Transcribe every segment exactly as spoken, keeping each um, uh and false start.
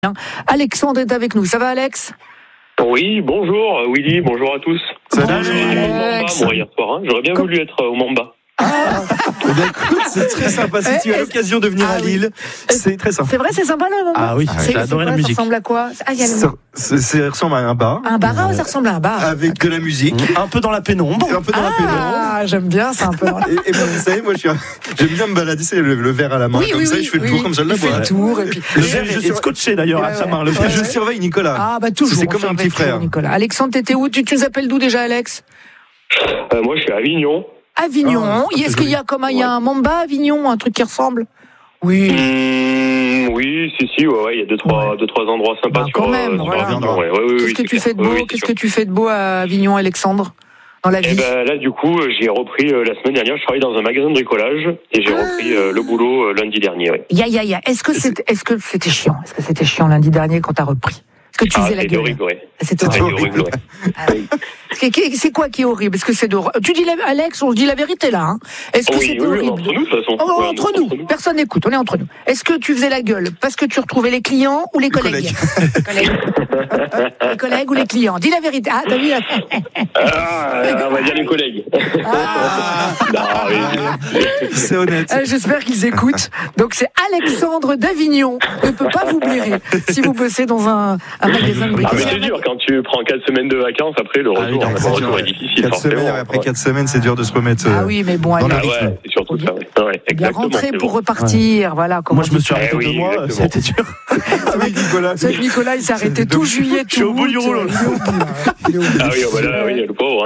Alexandre est avec nous. Ça va, Alex ? Oui, bonjour Willy, bonjour à tous. Salut, Alex. Mamba, moi, hier soir, hein. J'aurais bien Comme... voulu être au Mamba. Ah, c'est très sympa. Si tu as l'occasion de venir ah, à Lille, oui. c'est très sympa. C'est vrai, c'est sympa le Mamba. Ah oui, c'est, j'ai adoré la musique. Ça ressemble à quoi ? Ah, y a ça, le... ça ressemble à un bar. Un bar, euh, ça ressemble à un bar. Avec de la musique. Un peu dans la pénombre. Un peu dans ah, la pénombre. Ah, j'aime bien ça un peu. et, et moi, vous savez, moi, je suis un... j'aime bien me balader, c'est le, le verre à la main. Oui, comme oui, ça, oui, je fais le oui, tour comme ça de la boîte. le tour. Et puis... Le verre est sur... scotché d'ailleurs à sa main. Le verre. Je surveille Nicolas. Ah, bah toujours. C'est comme un petit frère. Nicolas. Alexandre, t'étais où ? Tu nous appelles d'où déjà, Alex ? euh, Moi, je suis à Avignon. Avignon. Ah, est-ce qu'il y a comme il y a un Mamba à Avignon, un truc qui ressemble ? Oui. Mmh, oui, si, si, ouais, ouais, il y a deux, trois, ouais. deux, trois endroits sympas bah, sur, quand même, euh, voilà. sur Avignon. Ouais, ouais, ouais, Qu'est-ce oui, que tu fais de beau oui, Qu'est-ce sûr. que tu fais de beau à Avignon, Alexandre, dans la vie ? Eh ben, là, du coup, j'ai repris euh, la semaine dernière. Je travaille dans un magasin de bricolage et j'ai ah. repris euh, le boulot euh, lundi dernier. Ouais. Ya, ya, ya. Est-ce que c'était, est-ce que c'était chiant ? Est-ce que c'était chiant lundi dernier quand t'as repris ? Est-ce que tu ah, faisais la gueule ? Horrible, ouais. C'était horrible. horrible, ouais. Ah, oui. C'est quoi qui est horrible ? Est-ce que c'est de... Tu dis la... Alex, on se dit la vérité là. Hein. Est-ce que oui, c'était oui, horrible ? Entre nous, de toute façon. Oh, ouais, entre nous. Entre nous. Personne n'écoute. On est entre nous. Est-ce que tu faisais la gueule parce que tu retrouvais les clients ou les, les collègues, collègues. Les collègues ou les clients ? Dis la vérité. Ah, t'as vu ? Ah, on va dire les collègues. Ah. Non, mais... C'est honnête. Euh, j'espère qu'ils écoutent. Donc c'est Alexandre d'Avignon. Ne peut pas vous blairer si vous bossez dans un, un magasin de bricolage. Ah, mais c'est dur quand tu prends quatre semaines de vacances. Après le retour, ah, oui, le retour est difficile. quatre semaines, après quatre semaines, c'est dur de se remettre. Ah oui, mais bon, allez. Ah ouais, c'est surtout ça. Ouais. Ouais, bien rentrer pour bon. repartir, ouais. Voilà. Moi, je me suis arrêté eh oui, deux mois, c'était dur. Avec Nicolas, c'est Nicolas, il s'est arrêté tout juillet, tout. Je suis au bout du rouleau. Ah oui, voilà, oui, le pauvre.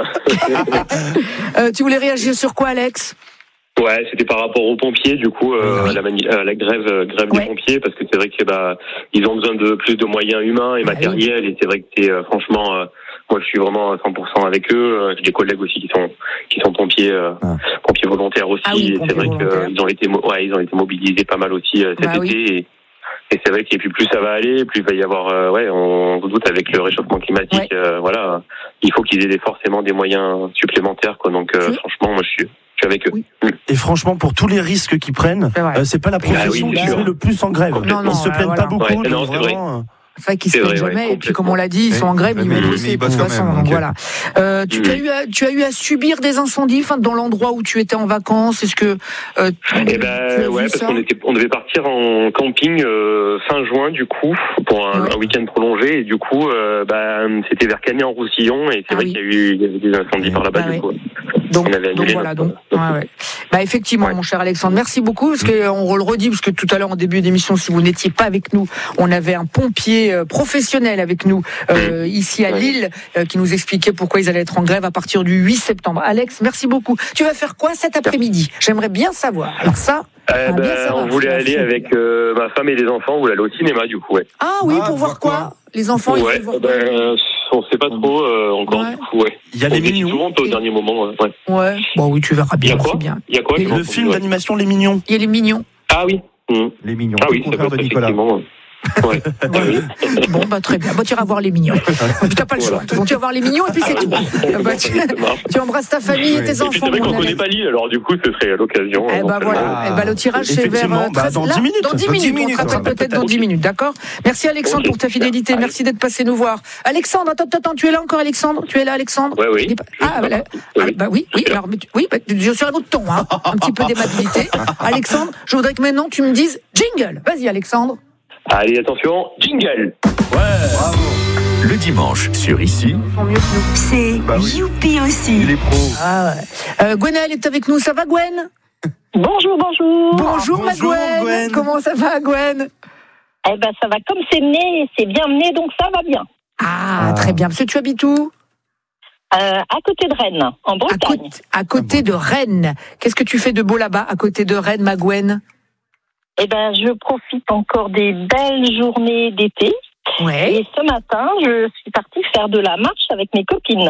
Tu voulais réagir sur quoi, Alex ? Ouais, c'était par rapport aux pompiers, du coup, euh, oui. la, mani- euh, la grève, euh, grève ouais. des pompiers, parce que c'est vrai que bah ils ont besoin de plus de moyens humains et ah matériels, oui. et c'est vrai que c'est euh, franchement, euh, moi je suis vraiment à cent pour cent avec eux. J'ai des collègues aussi qui sont qui sont pompiers, euh, ah. pompiers volontaires aussi. Ah oui, et c'est vrai qu'ils ont été, ouais, ils ont été mobilisés pas mal aussi euh, cet bah été. Oui. Et, Et c'est vrai que puis plus ça va aller, plus il va y avoir, euh, ouais, on doute avec le réchauffement climatique, ouais. euh, voilà, il faut qu'ils aient des, forcément des moyens supplémentaires, quoi. Donc euh, oui. franchement, moi je suis, je suis avec eux. Oui. Et franchement, pour tous les risques qu'ils prennent, c'est, euh, c'est pas la profession ah oui, qui est le plus en grève. Non, non, ils se euh, plaignent voilà. pas beaucoup. Ouais, non, c'est vrai. C'est vrai qu'ils se plaignent jamais, ouais, et puis comme on l'a dit, ils sont en grève, ils vont bosser de toute façon. Donc okay. voilà. Euh, tu, mmh. as eu à, tu as eu à subir des incendies, enfin, dans l'endroit où tu étais en vacances. Est-ce que euh, tu, eh ben, tu ouais, parce qu'on était, on devait partir en camping euh, fin juin du coup pour un, ouais. un week-end prolongé, et du coup, euh, bah, c'était vers Cagnes-en-Roussillon, et c'est ah, vrai oui. qu'il y a eu, il y avait des incendies par là-bas ah, du coup. Donc, on avait donc voilà, donc, ouais, ouais. Bah effectivement, ouais. mon cher Alexandre, merci beaucoup, parce que on le redit, parce que tout à l'heure en début d'émission, si vous n'étiez pas avec nous, on avait un pompier euh, professionnel avec nous euh, mmh. ici à Lille, euh, qui nous expliquait pourquoi ils allaient être en grève à partir du huit septembre. Alex, merci beaucoup. Tu vas faire quoi cet après-midi ? J'aimerais bien savoir. Alors ça. Euh, ben, savoir, on voulait aller avec euh, ma femme et les enfants, on voulait aller au cinéma du coup, ouais. Ah oui, ah, pour voir quoi, quoi Les enfants, ouais, ils veulent voir ben, quoi on sait pas trop euh, encore ouais. du coup, ouais. Il y a on les Mignons. Souvent au dernier moment, ouais. Ouais. Bon oui, tu verras bien. Il y a quoi c'est bien. Il y a quoi Le film d'animation Les Mignons. Il y a les Mignons. Ah oui. Mmh. Les Mignons. Ah oui, ça peut être effectivement. Ouais. Ouais. Bon bah très bien, bah, tu iras voir les Mignons. Tu n'as pas le choix. Voilà. Tu vas voir les Mignons et puis c'est tout. Bah, tu, tu embrasses ta famille et tes enfants. Et puis c'est vrai qu'on ne connaît pas Lille, alors du coup ce serait l'occasion. Eh bah voilà. Ah, eh bah, le tirage c'est vers bah, dans dix minutes. Dans dix minutes, on te rappelle peut-être dans dix minutes, d'accord ? Merci Alexandre okay. pour ta fidélité. Allez. Merci d'être passé nous voir. Alexandre, attends, attends, tu es là encore, Alexandre ? Tu es là, Alexandre ? Ouais, oui. Ah bah, ah, bah oui, oui. Alors, oui, bah, je suis à un autre ton, hein. Un petit peu d'aimabilité. Alexandre, je voudrais que maintenant tu me dises jingle. Vas-y, Alexandre. Allez, attention, jingle. Ouais, bravo. Le dimanche, sur Ici. C'est bah oui. Youpi aussi. Il est pro. Ah ouais. euh, Gwenaëlle est avec nous. Ça va, Gwen ? Bonjour, bonjour. Bonjour, ma bonjour, Gwen. Gwen. Comment ça va, Gwen ? Eh ben, ça va comme c'est né, c'est bien mené, donc ça va bien. Ah, ah. très bien. Parce que tu habites où ? Euh, à côté de Rennes, en Bretagne. À côté, à côté de Rennes. Qu'est-ce que tu fais de beau là-bas, à côté de Rennes, ma Gwen ? Eh ben, je profite encore des belles journées d'été. Ouais. Et ce matin, je suis partie faire de la marche avec mes copines.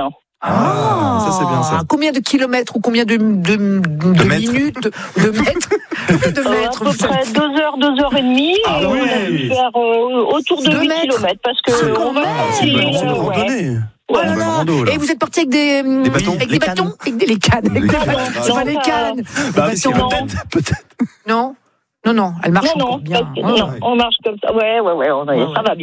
Ah, ça c'est bien ça. Combien de kilomètres ou combien de, de, de, de minutes, de mètres, de mètres euh, À peu près deux heures, deux heures et demie. Ah et oui. on a dû faire euh, autour de huit kilomètres parce que c'est on va c'est une euh, randonnée. Ouais. Oh là là. Rando, et vous êtes parti avec des, des bâtons, avec les des bâtons, avec des les cannes, avec les des cannes. bâtons. C'est pas des cannes. Bah, des bâtons, peut-être, peut-être. Non, non, non, elle marche non, non, bien. Non, oh, non, ouais. on marche comme ça. Ouais, ouais, ouais, on, ouais, ça ouais. va bien.